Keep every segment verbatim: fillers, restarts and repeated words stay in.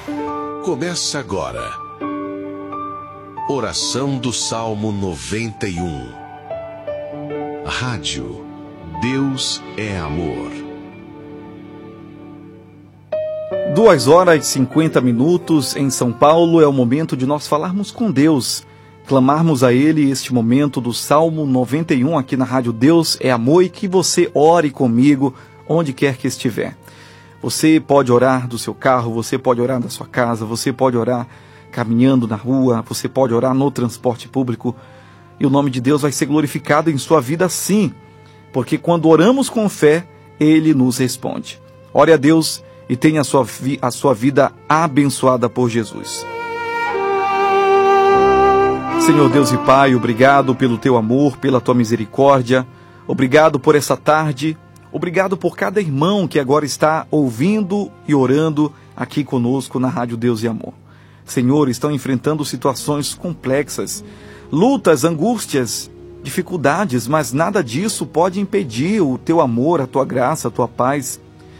Começa agora. Oração do Salmo noventa e um. Rádio Deus é Amor. Duas horas e cinquenta minutos em São Paulo é o momento de nós falarmos com Deus, clamarmos a Ele este momento do Salmo noventa e um aqui na Rádio Deus é Amor, e que você ore comigo onde quer que estiver. Você pode orar do seu carro, você pode orar da sua casa, você pode orar caminhando na rua, você pode orar no transporte público, e o nome de Deus vai ser glorificado em sua vida sim, porque quando oramos com fé, Ele nos responde. Ore a Deus e tenha a sua, a sua vida abençoada por Jesus. Senhor Deus e Pai, obrigado pelo Teu amor, pela Tua misericórdia, obrigado por essa tarde, obrigado por cada irmão que agora está ouvindo e orando aqui conosco na Rádio Deus e Amor. Senhor, estão enfrentando situações complexas, lutas, angústias, dificuldades, mas nada disso pode impedir o Teu amor, a Tua graça, a Tua paz.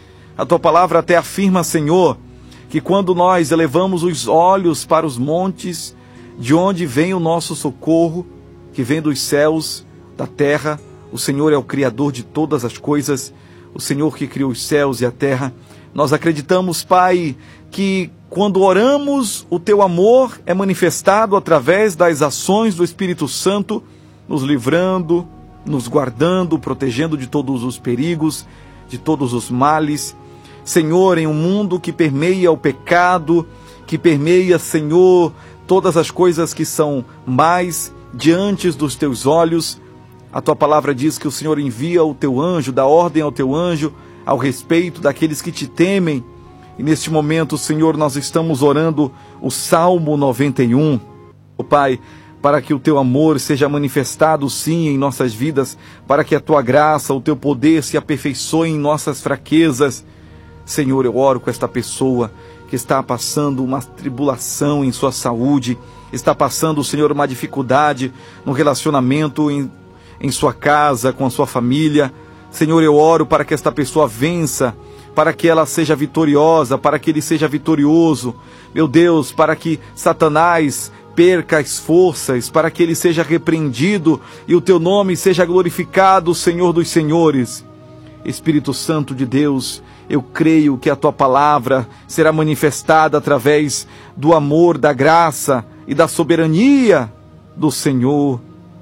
A Tua palavra até afirma, Senhor, que quando nós elevamos os olhos para os montes, de onde vem o nosso socorro, que vem dos céus, da terra, o Senhor é o Criador de todas as coisas, o Senhor que criou os céus e a terra. Nós acreditamos, Pai, que quando oramos, o Teu amor é manifestado através das ações do Espírito Santo, nos livrando, nos guardando, protegendo de todos os perigos, de todos os males. Senhor, em um mundo que permeia o pecado, que permeia, Senhor, todas as coisas que são mais diante dos Teus olhos, a Tua palavra diz que o Senhor envia o Teu anjo, dá ordem ao Teu anjo ao respeito daqueles que Te temem. E neste momento, Senhor, nós estamos orando o Salmo noventa e um. Oh, Pai, para que o Teu amor seja manifestado sim em nossas vidas, para que a Tua graça, o Teu poder se aperfeiçoe em nossas fraquezas. Senhor, eu oro com esta pessoa que está passando uma tribulação em sua saúde, está passando, Senhor, uma dificuldade no relacionamento em, em sua casa, com a sua família. Senhor, eu oro para que esta pessoa vença, para que ela seja vitoriosa, para que ele seja vitorioso. Meu Deus, para que Satanás perca as forças, para que ele seja repreendido e o Teu nome seja glorificado, Senhor dos senhores. Espírito Santo de Deus, eu creio que a Tua palavra será manifestada através do amor, da graça e da soberania do Senhor.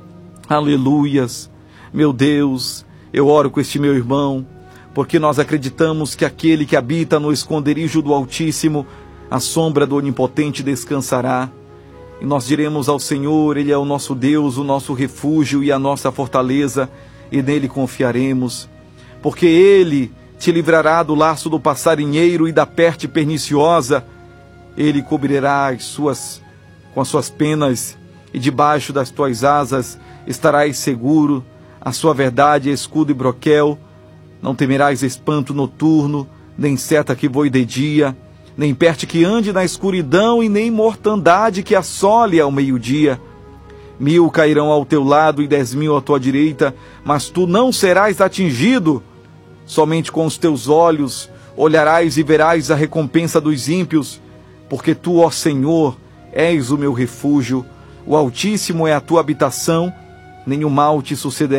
Aleluias. Meu Deus, eu oro com este meu irmão, porque nós acreditamos que aquele que habita no esconderijo do Altíssimo, a sombra do Onipotente descansará. E nós diremos ao Senhor, Ele é o nosso Deus, o nosso refúgio e a nossa fortaleza, e nele confiaremos. Porque Ele Te livrará do laço do passarinheiro e da peste perniciosa. Ele cobrirá as suas, com as suas penas, e debaixo das Tuas asas estarás seguro. A sua verdade é escudo e broquel. Não temerás espanto noturno, nem seta que voe de dia, nem peste que ande na escuridão, e nem mortandade que assole ao meio-dia. Mil cairão ao teu lado e dez mil à tua direita, mas tu não serás atingido. Somente com os teus olhos olharás e verás a recompensa dos ímpios, porque Tu, ó Senhor, és o meu refúgio, o Altíssimo é a Tua habitação, nenhum mal te sucederá